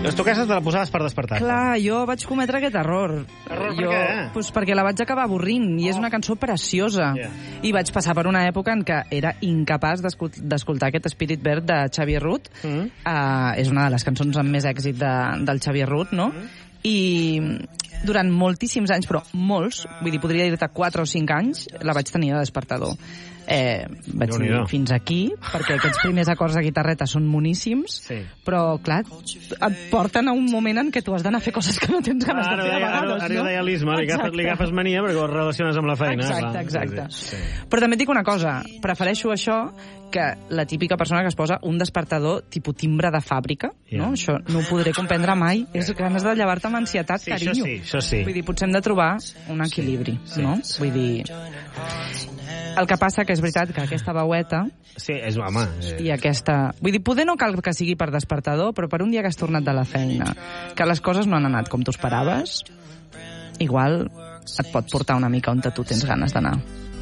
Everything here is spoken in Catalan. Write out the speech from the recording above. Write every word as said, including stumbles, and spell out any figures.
Les tu aquesta te la posaves per despertar. Clar, jo vaig cometre aquest error. Error per jo, què? Pues perquè la vaig acabar avorrint, i és una cançó preciosa. Yeah. I vaig passar per una època en què era incapaç d'escol- d'escoltar aquest Spirit Bird de Xavier Rut. Mm. Uh, és una de les cançons amb més èxit de, del Xavier Rut, no? Mm. I durant moltíssims anys, però molts, vull dir, podria dir-te quatre o cinc anys, la vaig tenir de despertador. Eh, vaig dir fins aquí, perquè aquests primers acords de guitarreta són moníssims, sí. Però, clar, et porten a un moment en què tu has d'anar a fer coses que no tens ganes clar, de fer a vegades, ara, ara, no? Ara idealisme, li agafes, li agafes mania perquè ho relaciones amb la feina. Exacte, exacte. Sí. Però també et dic una cosa, prefereixo això que la típica persona que es posa un despertador tipus timbre de fàbrica, yeah. No? Això no ho podré comprendre mai, és ganes de llevar-te amb ansietat, sí, carinyo. Això sí, això sí. Vull dir, potser hem de trobar un equilibri, sí, sí. No? Vull dir... El que passa que és veritat que aquesta veueta... Sí, és home... Eh... I aquesta... Vull dir, poder no cal que sigui per despertador, però per un dia que has tornat de la feina, que les coses no han anat com tu esperaves, igual et pot portar una mica on tu tens ganes d'anar.